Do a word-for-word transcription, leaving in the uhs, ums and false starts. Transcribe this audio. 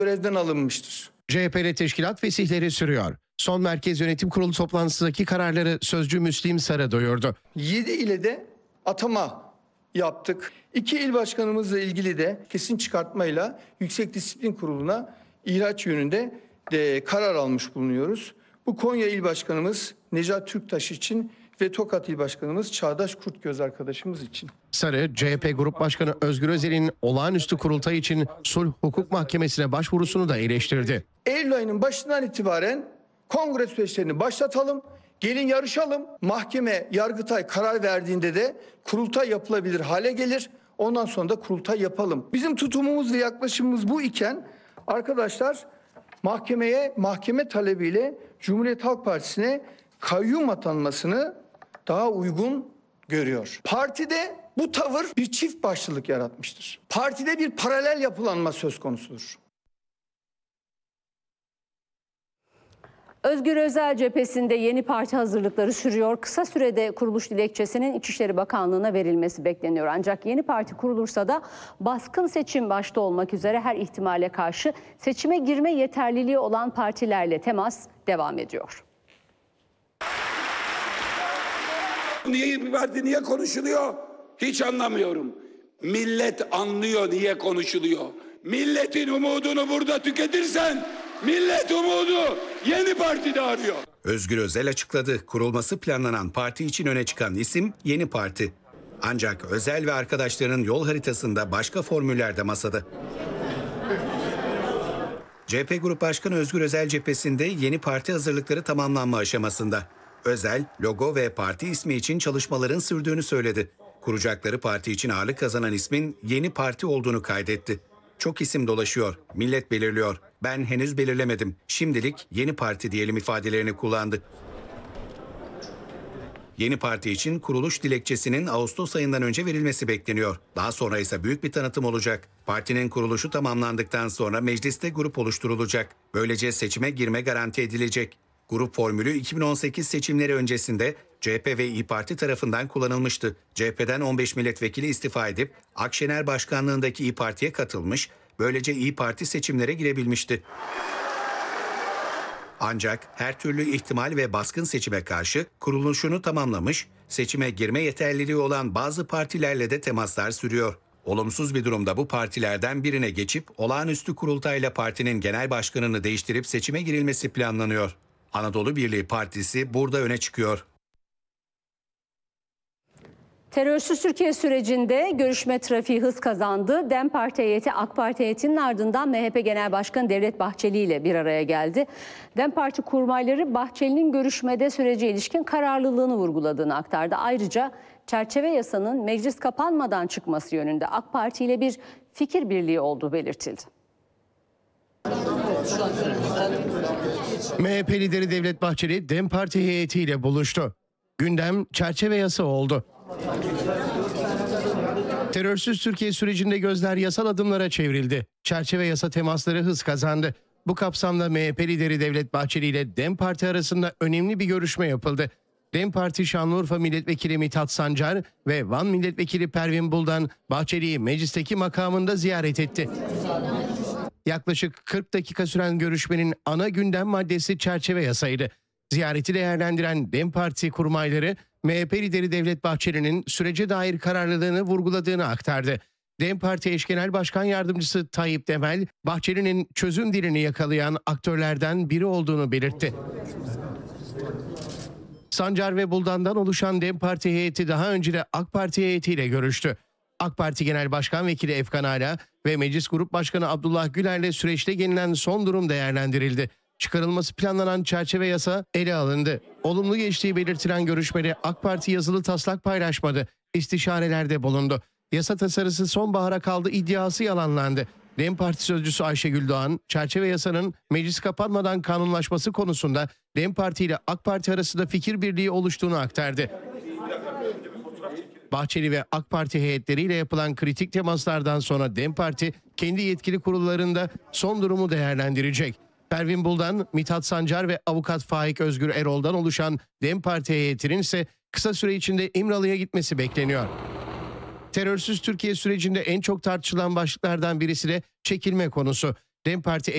görevden alınmıştır. C H P'li teşkilat fesihleri sürüyor. Son Merkez Yönetim Kurulu toplantısındaki kararları sözcü Müslim Sarı duyurdu. yedi ile de atama yaptık. İki il başkanımızla ilgili de kesin çıkartmayla Yüksek Disiplin Kurulu'na ihraç yönünde de karar almış bulunuyoruz. Bu Konya İl Başkanımız Necat Türktaş için ve Tokat İl Başkanımız Çağdaş Kurtgöz arkadaşımız için. Sarı, C H P Grup Başkanı Özgür Özel'in olağanüstü kurultay için Sulh Hukuk Mahkemesi'ne başvurusunu da eleştirdi. Eylül ayının başından itibaren kongre süreçlerini başlatalım. Gelin yarışalım. Mahkeme, Yargıtay karar verdiğinde de kurultay yapılabilir hale gelir. Ondan sonra da kurultay yapalım. Bizim tutumumuz ve yaklaşımımız bu iken arkadaşlar mahkemeye, mahkeme talebiyle Cumhuriyet Halk Partisi'ne kayyum atanmasını daha uygun görüyor. Partide bu tavır bir çift başlılık yaratmıştır. Partide bir paralel yapılanma söz konusudur. Özgür Özel cephesinde yeni parti hazırlıkları sürüyor. Kısa sürede kuruluş dilekçesinin İçişleri Bakanlığı'na verilmesi bekleniyor. Ancak yeni parti kurulursa da baskın seçim başta olmak üzere her ihtimale karşı seçime girme yeterliliği olan partilerle temas devam ediyor. Niye bir parti niye konuşuluyor? Hiç anlamıyorum. Millet anlıyor niye konuşuluyor. Milletin umudunu burada tüketirsen millet umudu yeni partide arıyor. Özgür Özel açıkladı. Kurulması planlanan parti için öne çıkan isim Yeni Parti. Ancak Özel ve arkadaşlarının yol haritasında başka formüller de masada. C H P Grup Başkanı Özgür Özel cephesinde yeni parti hazırlıkları tamamlanma aşamasında. Özel, logo ve parti ismi için çalışmaların sürdüğünü söyledi. Kuracakları parti için ağırlık kazanan ismin Yeni Parti olduğunu kaydetti. Çok isim dolaşıyor, millet belirliyor. Ben henüz belirlemedim. Şimdilik Yeni Parti diyelim ifadelerini kullandı. Yeni Parti için kuruluş dilekçesinin Ağustos ayından önce verilmesi bekleniyor. Daha sonra ise büyük bir tanıtım olacak. Partinin kuruluşu tamamlandıktan sonra mecliste grup oluşturulacak. Böylece seçime girme garanti edilecek. Grup formülü iki bin on sekiz seçimleri öncesinde C H P ve İYİ Parti tarafından kullanılmıştı. C H P'den on beş milletvekili istifa edip Akşener başkanlığındaki İYİ Parti'ye katılmış, böylece İYİ Parti seçimlere girebilmişti. Ancak her türlü ihtimal ve baskın seçime karşı kuruluşunu tamamlamış, seçime girme yeterliliği olan bazı partilerle de temaslar sürüyor. Olumsuz bir durumda bu partilerden birine geçip olağanüstü kurultayla partinin genel başkanını değiştirip seçime girilmesi planlanıyor. Anadolu Birliği Partisi burada öne çıkıyor. Terörsüz Türkiye sürecinde görüşme trafiği hız kazandı. DEM Parti heyeti AK Parti heyetinin ardından M H P Genel Başkanı Devlet Bahçeli ile bir araya geldi. DEM Parti kurmayları Bahçeli'nin görüşmede sürece ilişkin kararlılığını vurguladığını aktardı. Ayrıca çerçeve yasanın meclis kapanmadan çıkması yönünde AK Parti ile bir fikir birliği olduğu belirtildi. M H P lideri Devlet Bahçeli DEM Parti heyetiyle buluştu. Gündem çerçeve yasa oldu. Terörsüz Türkiye sürecinde gözler yasal adımlara çevrildi. Çerçeve yasa temasları hız kazandı. Bu kapsamda M H P lideri Devlet Bahçeli ile DEM Parti arasında önemli bir görüşme yapıldı. DEM Parti Şanlıurfa Milletvekili Mithat Sancar ve Van Milletvekili Pervin Buldan Bahçeli'yi meclisteki makamında ziyaret etti. Yaklaşık kırk dakika süren görüşmenin ana gündem maddesi çerçeve yasaydı. Ziyareti değerlendiren DEM Parti kurmayları M H P lideri Devlet Bahçeli'nin sürece dair kararlılığını vurguladığını aktardı. DEM Parti Eş Genel Başkan Yardımcısı Tayyip Demel, Bahçeli'nin çözüm dilini yakalayan aktörlerden biri olduğunu belirtti. Sancar ve Buldan'dan oluşan DEM Parti heyeti daha önce de AK Parti heyetiyle görüştü. AK Parti Genel Başkan Vekili Efkan Ala ve Meclis Grup Başkanı Abdullah Güler'le süreçte gelinen son durum değerlendirildi. Çıkarılması planlanan çerçeve yasa ele alındı. Olumlu geçtiği belirtilen görüşmede AK Parti yazılı taslak paylaşmadı. İstişarelerde bulundu. Yasa tasarısı sonbahara kaldı iddiası yalanlandı. DEM Parti sözcüsü Ayşegül Doğan, çerçeve yasanın meclis kapanmadan kanunlaşması konusunda DEM Parti ile AK Parti arasında fikir birliği oluştuğunu aktardı. Bahçeli ve AK Parti heyetleriyle yapılan kritik temaslardan sonra DEM Parti kendi yetkili kurullarında son durumu değerlendirecek. Pervin Buldan, Mithat Sancar ve avukat Faik Özgür Erol'dan oluşan DEM Parti heyetinin ise kısa süre içinde İmralı'ya gitmesi bekleniyor. Terörsüz Türkiye sürecinde en çok tartışılan başlıklardan birisi de çekilme konusu. DEM Parti